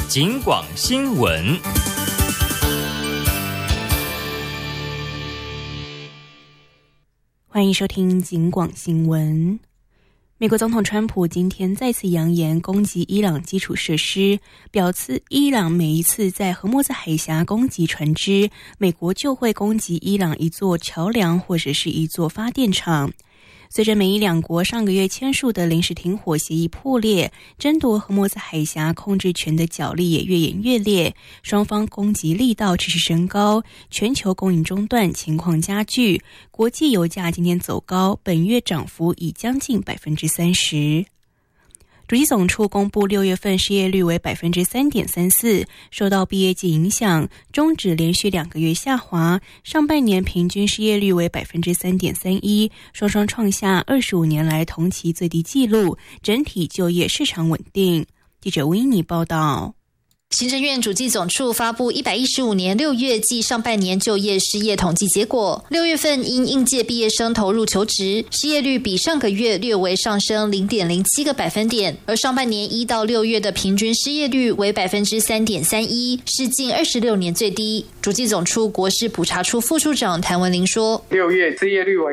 警广新闻。 欢迎收听警广新闻。美国总统川普今天再次扬言攻击伊朗基础设施，表示伊朗每一次在荷默兹海峡攻击船只，美国就会攻击伊朗一座桥梁或者是一座发电厂。随着美伊两国上个月签署的临时停火协议破裂，争夺荷默兹海峡控制权的角力也越演越烈，双方攻击力道持续升高，全球供应中断情况加剧，国际油价今天走高，本月涨幅已将近 30%。主计总处公布6月份失业率为 3.34%， 受到毕业季影响，终止连续2个月下滑，上半年平均失业率为 3.31%， 双双创下25年来同期最低纪录，整体就业市场稳定。记者吴依妮报道。 行政院主计总处发布115年6月暨上半年就业失业统计结果，6月份因应届毕业生投入求职，失业率比上个月略微上升 0.07 个百分点，而上半年1到6月的平均失业率为 3.31%， 是近26年最低。主计总处国事普查处副处长谭文玲说 ，6月失业率为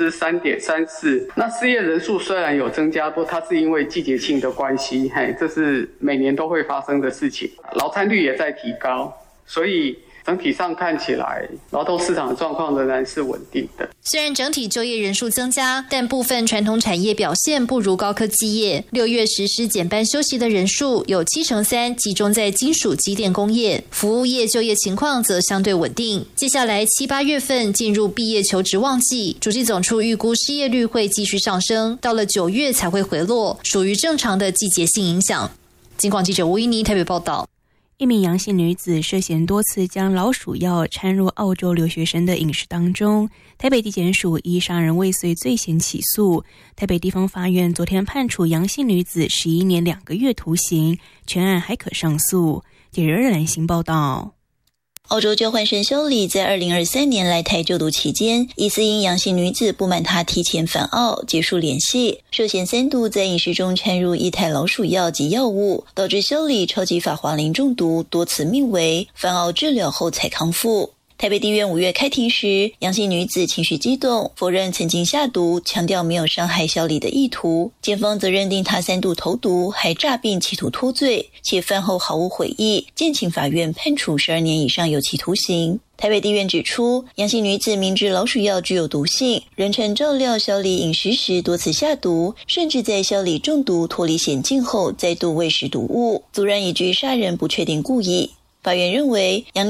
3.34%， 那失业人数虽然有增加，不过它是因为季节性的关系，这是每年都会发生的事情。劳参率也在提高，所以整体上看起来劳动市场的状况仍然是稳定的。 虽然整体就业人数增加，但部分传统产业表现不如高科技业。6月实施减班休息的人数有73%集中在金属机电工业，服务业就业情况则相对稳定。接下来7、8月份进入毕业求职旺季，主计总处预估失业率会继续上升，到了9月才会回落，属于正常的季节性影响。警广记者吴依妮台北报道。 一名杨姓女子涉嫌多次将老鼠药掺入澳洲留学生的饮食当中，台北地检署依杀人未遂罪嫌起诉。台北地方法院昨天判处杨姓女子11年2个月徒刑，全案还可上诉。记者任兰行报道。 澳洲交换生肖里在2023年来台就读期间，疑似因杨姓女子不满她提前返澳结束联系，涉嫌3度在饮食中掺入液态老鼠药及药物，导致肖里超级法华林中毒，多次命危，返澳治疗后才康复。台北地院5月开庭时，杨姓女子情绪激动，否认曾经下毒，强调没有伤害肖里的意图。检方则认定她3度投毒，还诈并企图脱罪，且饭后毫无悔意，建请法院判处12年以上有期徒刑。台北地院指出，杨姓女子明知老鼠药具有毒性，仍曾照料肖里饮食时多次下毒，甚至在肖里中毒脱离险境后再度喂食毒物，足然已具杀人不确定故意。法院认为，杨